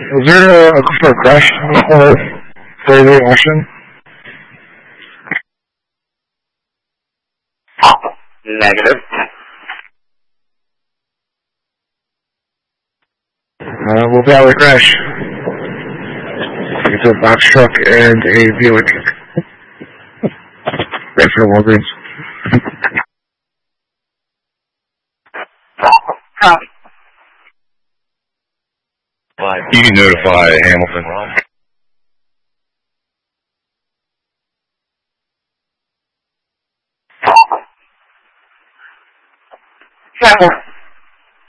Is there a for a crash or further action? Negative. We'll be out of crash. It's a box truck and a Buick. Right for Walgreens. Copy. You can notify Hamilton. Travel.